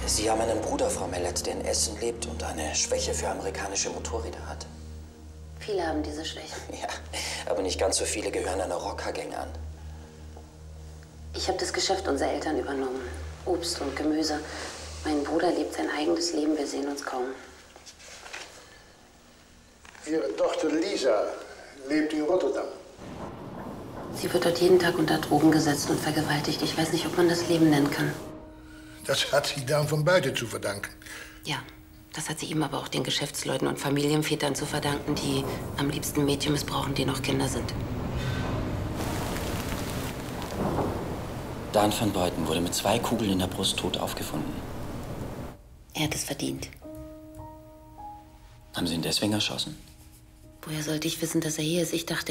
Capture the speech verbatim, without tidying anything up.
Sie haben einen Bruder, Frau Mellett, der in Essen lebt und eine Schwäche für amerikanische Motorräder hat. Viele haben diese Schwäche. Ja, aber nicht ganz so viele gehören einer Rockergang an. Ich habe das Geschäft unserer Eltern übernommen. Obst und Gemüse. Mein Bruder lebt sein eigenes Leben, wir sehen uns kaum. Ihre Tochter Lisa lebt in Rotterdam. Sie wird dort jeden Tag unter Drogen gesetzt und vergewaltigt. Ich weiß nicht, ob man das Leben nennen kann. Das hat sie dann von buiten zu verdanken. Ja, das hat sie ihm aber auch den Geschäftsleuten und Familienvätern zu verdanken, die am liebsten Mädchen missbrauchen, die noch Kinder sind. Daan van Buiten wurde mit zwei Kugeln in der Brust tot aufgefunden. Er hat es verdient. Haben Sie ihn deswegen erschossen? Woher sollte ich wissen, dass er hier ist? Ich dachte,